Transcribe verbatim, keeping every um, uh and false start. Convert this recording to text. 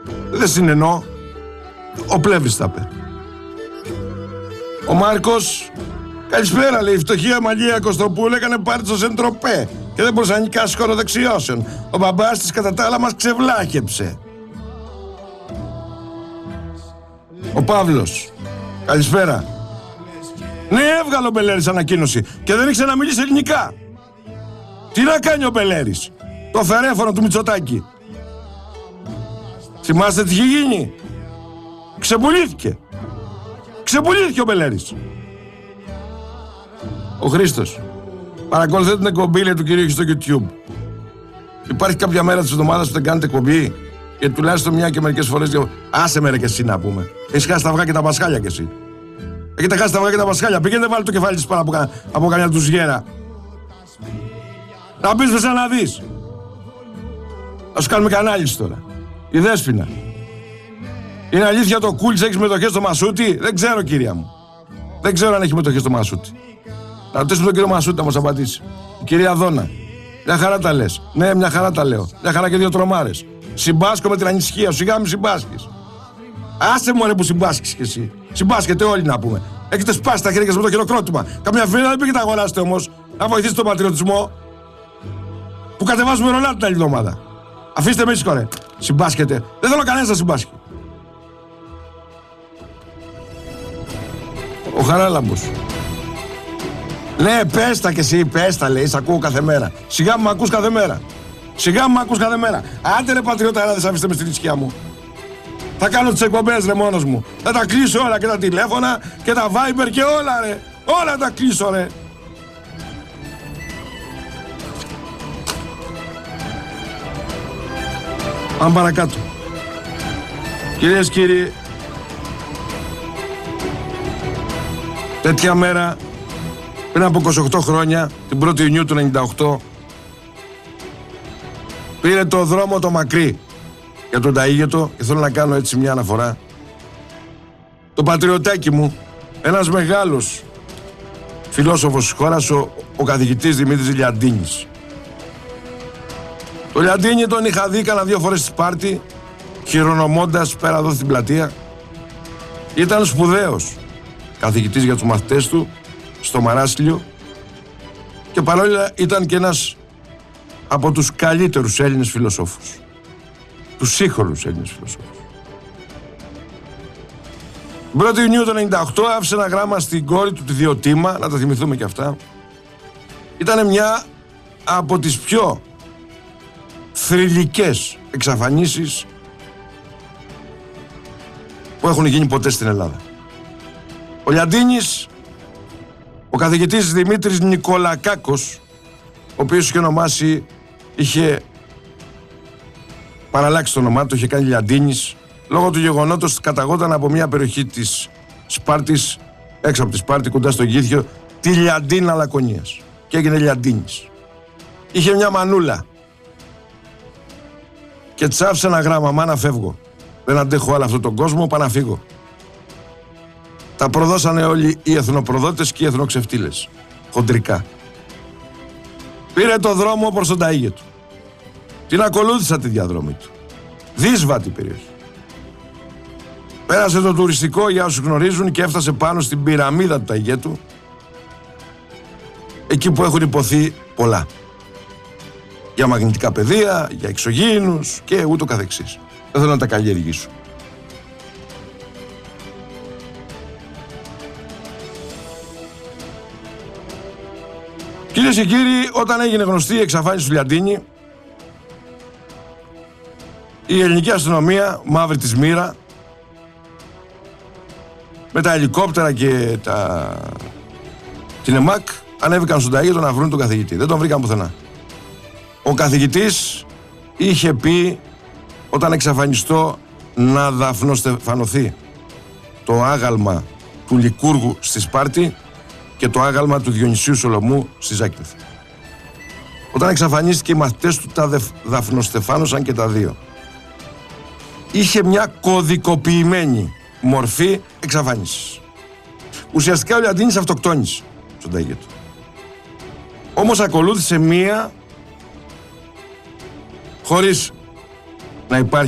Δεν συνεννώ. Ο Πλεύρης τα είπε. Ο Μάρκος, καλησπέρα, λέει. Η φτωχία Μαγεία Κωστοπούλου έκανε πάρτι στο Σεντροπέ και δεν μπορούσε να νικάσει χώρο δεξιώσεων. Ο μπαμπάς της κατά τα άλλα μας ξεβλάχεψε. Ο Παύλος, καλησπέρα. Ναι, έβγαλε ο Μπελέρης ανακοίνωση και δεν ήξερε να μιλήσει ελληνικά. Τι να κάνει ο Μπελέρης? Το φερέφωνο του Μητσοτάκη. Θυμάστε τι είχε γίνει? Ξεπουλήθηκε. Ξεπουλήθηκε ο Μπελέρης. Ο Χρήστος, παρακολουθείτε την εκπομπή, λέει, του κυρίου στο YouTube. Υπάρχει κάποια μέρα της εβδομάδας που δεν κάνετε εκπομπή? Και τουλάχιστον μια και μερικές φορές. Άσε με ρε και εσύ να πούμε. Έχεις χάσει τα αυγά και τα πασχάλια κι εσύ. Έχετε χάσει τα αυγά και τα πασχάλια. Πήγαινε βάλει το κεφάλι της πάνω από, από καμιά του γέρα. Να πεις μέσα να δεις. Θα σου κάνουμε κανάλιση τώρα. Η Δέσποινα. Είναι αλήθεια το Κούλτς έχει μετοχές στο Μασούτι? Δεν ξέρω, κυρία μου. Δεν ξέρω αν έχει μετοχές στο Μασούτι. Να ρωτήσουμε τον κύριο Μασούτη να μας απαντήσει. Η κυρία Δόνα. Μια χαρά τα λες. Ναι, μια χαρά τα λέω. Μια χαρά και δύο τρομάρες. Συμπάσκω με την ανησυχία σου. Σιγά μην συμπάσκεις. Άσε μωρέ που συμπάσκεις κι εσύ. Συμπάσκετε όλοι να πούμε. Έχετε σπάσει τα χέρια σας με το χειροκρότημα. Καμιά φίλα δεν πήγε να αγοράσετε όμως. Να βοηθήσετε τον πατριωτισμό. Που κατεβάζουμε ρολά την άλλη εβδομάδα. Αφήστε με ήσυχο ρε. Συμπάσκετε. Δεν θέλω κανένας να συμπάσκει. Ο Χαράλαμπος. Ναι, πες τα κι εσύ, πες τα, λέει, σ' ακούω κάθε μέρα. Σιγά μου ακούς κάθε μέρα. Σιγά μου ακούς κάθε μέρα. Άντε ρε πατριώτα, δεν σ' αφήστε με στην ησυχία μου. Θα κάνω τις εκπομπές ρε μόνος μου. Θα τα κλείσω όλα και τα τηλέφωνα και τα Viber και όλα ρε. Όλα τα κλείσω ρε. Πάμε παρακάτω. Κυρίες και κύριοι, τέτοια μέρα πριν από είκοσι οκτώ χρόνια, την πρώτη Ιουνίου του ενενήντα οκτώ, πήρε το δρόμο το μακρύ για τον Ταΐγετο και θέλω να κάνω έτσι μια αναφορά. Το πατριωτάκι μου, ένας μεγάλος φιλόσοφος της χώρας, ο, ο καθηγητής Δημήτρης Λιαντίνης. Το Λιαντίνη τον είχα δει κανένα δύο φορές στη Σπάρτη, χειρονομώντας πέρα εδώ στην πλατεία. Ήταν σπουδαίος καθηγητής για τους μαθητές του στο Μαράσιλιο και παρόλα ήταν και ένας από τους καλύτερους Έλληνες φιλοσόφους, τους σύγχρονους Έλληνες φιλοσόφους. Την πρώτη Ιουνίου του ενενήντα οκτώ άφησε ένα γράμμα στην κόρη του, τη Διοτήμα, να τα θυμηθούμε και αυτά. Ήταν μια από τις πιο θρυλικές εξαφανίσεις που έχουν γίνει ποτέ στην Ελλάδα. Ο Λιαντίνης, ο καθηγητής Δημήτρης Νικολακάκος, ο οποίος είχε ονομάσει, είχε παραλλάξει το όνομά του, είχε κάνει Λιαντίνης, λόγω του γεγονότος ότι καταγόταν από μια περιοχή της Σπάρτης, έξω από τη Σπάρτη, κοντά στο Γήθιο, τη Λιαντίνα Λακωνίας. Και έγινε Λιαντίνης. Είχε μια μανούλα και της άφησε ένα γράμμα: «Μάνα, φεύγω. Δεν αντέχω άλλο αυτόν τον κόσμο, πάω να φύγω». Τα προδώσανε όλοι οι εθνοπροδότες και οι εθνοξεφτύλες. Χοντρικά. Πήρε το δρόμο προς τον Ταΐγετο. Την ακολούθησα τη διαδρομή του. Δύσβατη περιοχή. Πέρασε το τουριστικό για όσους γνωρίζουν και έφτασε πάνω στην πυραμίδα του Ταΐγετου. Εκεί που έχουν υποθεί πολλά. Για μαγνητικά πεδία, για εξωγήινους και ούτω καθεξής. Δεν θέλω να τα καλλιεργήσω. Κυρίες και κύριοι, όταν έγινε γνωστή η εξαφάνιση του Λιαντίνη, η ελληνική αστυνομία, μαύρη της μοίρα, με τα ελικόπτερα και τα... την ΕΜΑΚ, ανέβηκαν στον Ταΐγετο να βρουν τον καθηγητή. Δεν τον βρήκαν πουθενά. Ο καθηγητής είχε πει, όταν εξαφανιστώ, να δαφνοστεφανωθεί το άγαλμα του Λικούργου στη Σπάρτη και το άγαλμα του Διονυσίου Σολομού στη Ζάκυνθη. Όταν εξαφανίστηκε, οι μαθητές του τα δαφνοστεφάνωσαν και τα δύο. Είχε μια κωδικοποιημένη μορφή εξαφάνισης. Ουσιαστικά ο Λιαντίνης αυτοκτόνησε στον Ταΐγετο. Όμως ακολούθησε μία, χωρίς να υπάρχει